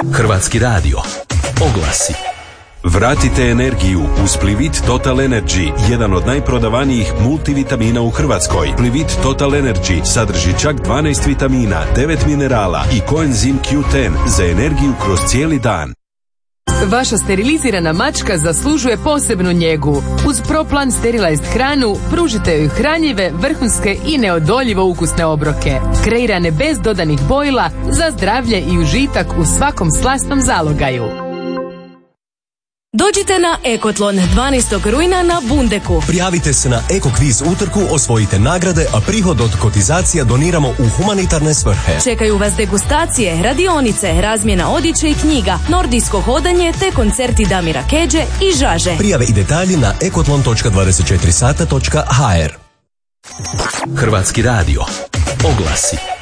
Hrvatski radio. Oglasi. Vratite energiju uz Plivit Total Energy, jedan od najprodavanijih multivitamina u Hrvatskoj. Plivit Total Energy sadrži čak 12 vitamina, 9 minerala i koenzim Q10 za energiju kroz cijeli dan. Vaša sterilizirana mačka zaslužuje posebnu njegu. Uz ProPlan Sterilized hranu pružite joj hranjive, vrhunske i neodoljivo ukusne obroke. Kreirane bez dodanih bojila za zdravlje i užitak u svakom slasnom zalogaju. Dođite na Ekotlon 12. rujna na Bundeku. Prijavite se na Ekokviz utrku, osvojite nagrade, a prihod od kotizacija doniramo u humanitarne svrhe. Čekaju vas degustacije, radionice, razmjena odjeće i knjiga, nordijsko hodanje te koncerti Damira Keđe i Žaže. Prijave i detalji na ekotlon.24sata.hr. Hrvatski radio. Oglasi.